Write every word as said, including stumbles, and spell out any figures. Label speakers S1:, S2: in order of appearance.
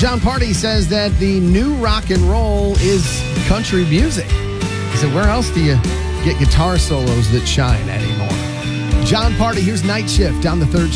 S1: John Party says that the new rock and roll is country music. He said, where else do you get guitar solos that shine anymore? John Party, here's Night Shift down the third